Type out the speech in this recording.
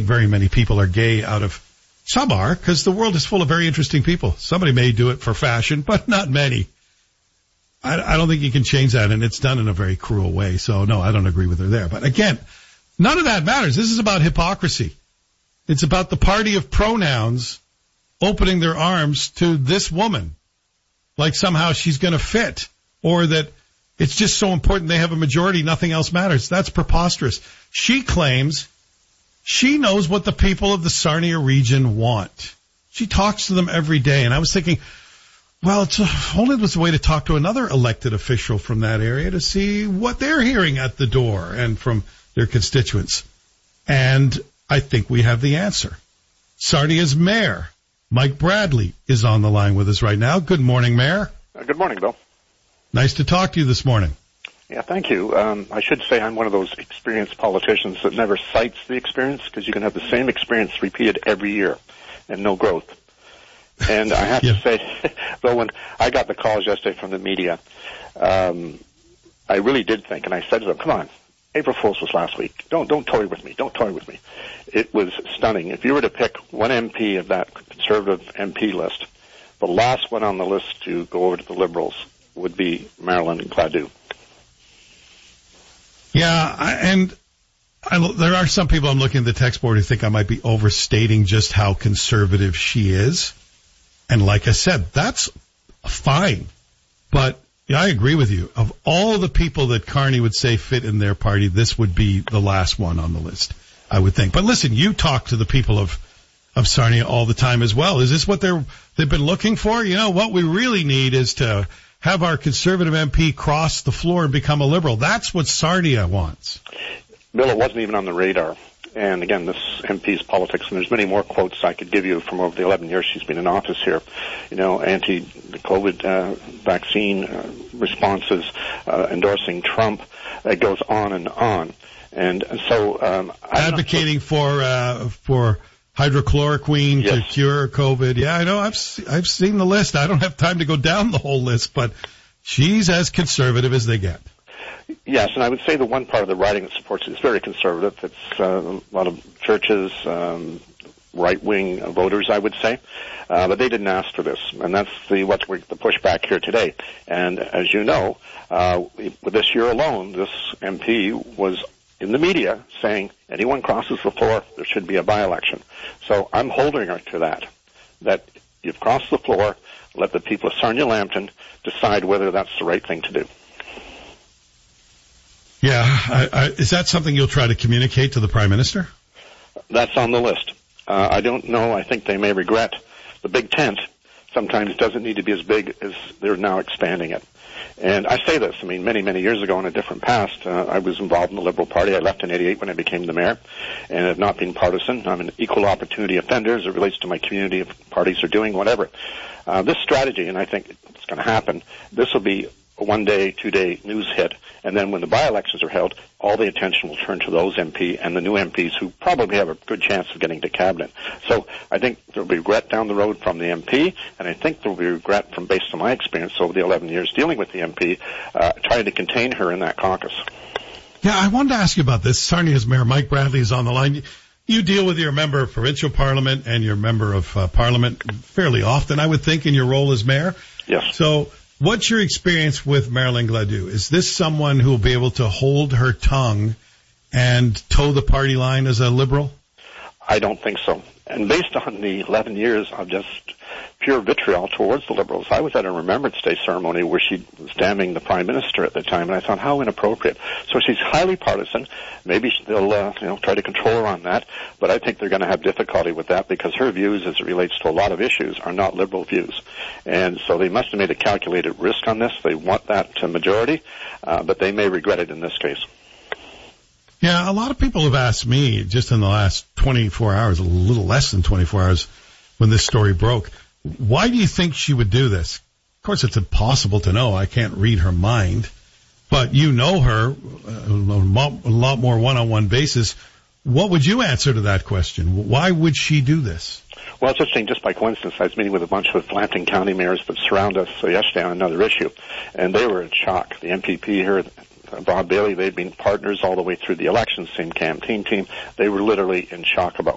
very many people are gay out of, some are, because the world is full of very interesting people. Somebody may do it for fashion, but not many. I don't think you can change that, and it's done in a very cruel way. So, no, I don't agree with her there. But again, none of that matters. This is about hypocrisy. It's about the party of pronouns opening their arms to this woman, like somehow she's going to fit, or that it's just so important they have a majority, nothing else matters. That's preposterous. She claims she knows what the people of the Sarnia region want. She talks to them every day, and I was thinking, well, it's only was a way to talk to another elected official from that area to see what they're hearing at the door and from their constituents. And I think we have the answer. Sarnia's mayor, Mike Bradley, is on the line with us right now. Good morning, Mayor. Good morning, Bill. Nice to talk to you this morning. Yeah, thank you. I should say I'm one of those experienced politicians that never cites the experience, because you can have the same experience repeated every year and no growth. And I have to say, Bill, when I got the calls yesterday from the media, I really did think, and I said to them, come on, April Fool's was last week. Don't toy with me. Don't toy with me. It was stunning. If you were to pick one MP of that Conservative MP list, the last one on the list to go over to the Liberals would be Marilyn Gladu. Yeah, there are some people I'm looking at the text board who think I might be overstating just how conservative she is. And like I said, that's fine. But yeah, I agree with you. Of all the people that Carney would say fit in their party, this would be the last one on the list, I would think. But listen, you talk to the people of Sarnia all the time as well. Is this what they've been looking for? You know, what we really need is to have our Conservative MP cross the floor and become a Liberal. That's what Sarnia wants. Bill, it wasn't even on the radar. And again, this MP's politics, and there's many more quotes I could give you from over the 11 years she's been in office here. You know, anti-COVID vaccine responses, endorsing Trump. It goes on and on. And so advocating for hydrochloroquine to cure COVID. Yeah, I know. I've seen the list. I don't have time to go down the whole list, but she's as conservative as they get. Yes, and I would say the one part of the riding that supports it is very conservative. It's a lot of churches, right-wing voters, I would say, but they didn't ask for this, and that's the pushback here today. And as you know, with this year alone, this MP was in the media saying anyone crosses the floor, there should be a by-election. So I'm holding her to that you've crossed the floor, let the people of Sarnia-Lambton decide whether that's the right thing to do. Yeah, is that something you'll try to communicate to the Prime Minister? That's on the list. I don't know. I think they may regret. The big tent sometimes doesn't need to be as big as they're now expanding it. And I say this, I mean, many, many years ago in a different past, I was involved in the Liberal Party. I left in 88 when I became the mayor, and have not been partisan. I'm an equal opportunity offender as it relates to my community, if parties are doing whatever. This strategy, and I think it's going to happen, this will be a one-day, two-day news hit, and then when the by-elections are held, all the attention will turn to those MP and the new MPs who probably have a good chance of getting to cabinet. So I think there will be regret down the road from the MP, and I think there will be regret from, based on my experience over the 11 years dealing with the MP, trying to contain her in that caucus. Yeah, I wanted to ask you about this. Sarnia's Mayor Mike Bradley is on the line. You deal with your member of provincial parliament and your member of parliament fairly often, I would think, in your role as mayor. Yes. So what's your experience with Marilyn Gladu? Is this someone who will be able to hold her tongue and toe the party line as a Liberal? I don't think so. And based on the 11 years of just pure vitriol towards the Liberals, I was at a Remembrance Day ceremony where she was damning the Prime Minister at the time, and I thought, how inappropriate. So she's highly partisan. Maybe they'll try to control her on that, but I think they're going to have difficulty with that because her views as it relates to a lot of issues are not Liberal views. And so they must have made a calculated risk on this. They want that majority, but they may regret it in this case. Yeah, a lot of people have asked me just in the last 24 hours, a little less than 24 hours when this story broke, why do you think she would do this? Of course, it's impossible to know. I can't read her mind. But you know her a lot more one-on-one basis. What would you answer to that question? Why would she do this? Well, it's interesting. Just by coincidence, I was meeting with a bunch of Lambton County mayors that surround us yesterday on another issue, and they were in shock. The MPP here, Bob Bailey, they'd been partners all the way through the election, same campaign team. They were literally in shock about